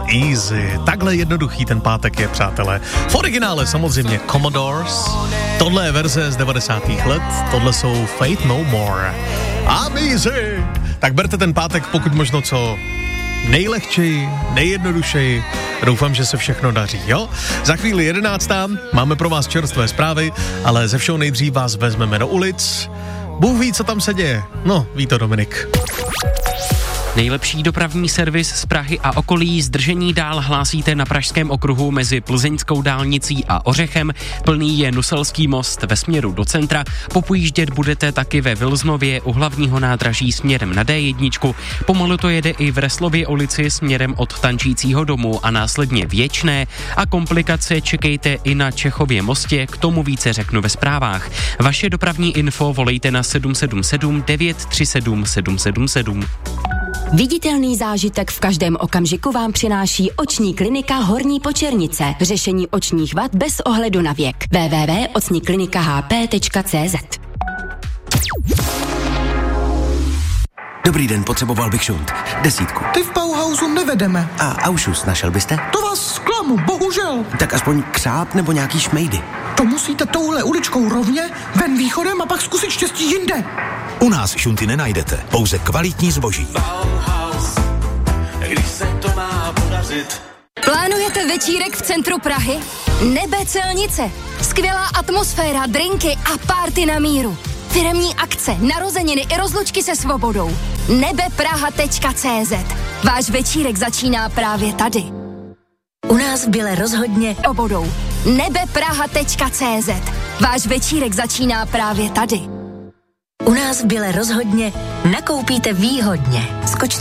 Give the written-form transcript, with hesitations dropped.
easy. Takhle jednoduchý ten pátek je, přátelé. V originále samozřejmě Commodores. Tohle je verze z 90. let. Tohle jsou Faith No More. I'm easy. Tak berte ten pátek pokud možno co nejlehčeji, nejjednodušeji. Doufám, že se všechno daří, jo? Za chvíli 11. máme pro vás čerstvé zprávy, ale ze všeho nejdřív vás vezmeme do ulic. Bůh ví, co tam se děje. No, ví to Dominik. Nejlepší dopravní servis z Prahy a okolí. Zdržení dál hlásíte na Pražském okruhu mezi Plzeňskou dálnicí a Ořechem. Plný je Nuselský most ve směru do centra. Popojíždět budete taky ve Vilznově u hlavního nádraží směrem na D1. Pomalu to jede i v Reslově ulici směrem od Tančícího domu a následně Věčné. A komplikace čekejte i na Čechově mostě, k tomu více řeknu ve zprávách. Vaše dopravní info volejte na 777 937 777. Viditelný zážitek v každém okamžiku vám přináší oční klinika Horní Počernice. Řešení očních vad bez ohledu na věk. www.ocniklinikahp.cz. Dobrý den, potřeboval bych šunt. 10. Ty v Bauhausu nevedeme. A Aušus našel byste? To vás zklamu, bohužel. Tak aspoň křáp nebo nějaký šmejdy. To musíte touhle uličkou rovně, ven východem a pak zkusit štěstí jinde. U nás šunty nenajdete, pouze kvalitní zboží. Bauhaus, když se to má podařit. Plánujete večírek v centru Prahy? Nebe Celnice. Skvělá atmosféra, drinky a party na míru. Firemní akce, narozeniny i rozlučky se svobodou. nebepraha.cz. Váš večírek začíná právě tady. U nás v Bile rozhodně Svobodou. nebepraha.cz. Váš večírek začíná právě tady. U nás v Bile rozhodně nakoupíte výhodně. Skočte